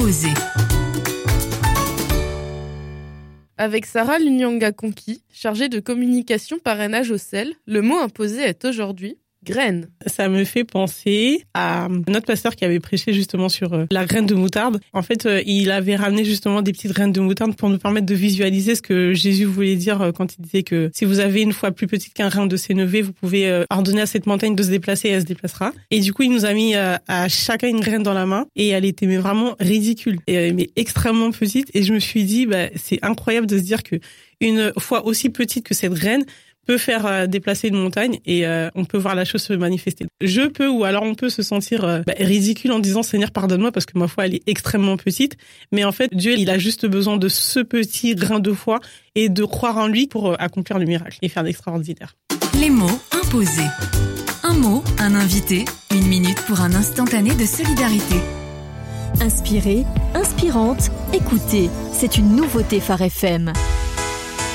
imposé. Avec Sarah Lunyanga-Conki, chargée de communication parrainage au sel, le mot imposé est aujourd'hui graine. Ça me fait penser à notre pasteur qui avait prêché justement sur la graine de moutarde. En fait, il avait ramené justement des petites graines de moutarde pour nous permettre de visualiser ce que Jésus voulait dire quand il disait que si vous avez une foi plus petite qu'un grain de sénévé, vous pouvez ordonner à cette montagne de se déplacer et elle se déplacera. Et du coup, il nous a mis à chacun une graine dans la main et elle était mais vraiment ridicule, mais extrêmement petite. Et je me suis dit, c'est incroyable de se dire que une foi aussi petite que cette graine peut faire déplacer une montagne et on peut voir la chose se manifester. On peut se sentir ridicule en disant Seigneur pardonne-moi parce que ma foi elle est extrêmement petite, mais en fait Dieu il a juste besoin de ce petit grain de foi et de croire en lui pour accomplir le miracle et faire d'extraordinaire. Les mots imposés. Un mot, un invité, 1 minute pour un instantané de solidarité. Inspirée, inspirante, écoutez, c'est une nouveauté Phare FM.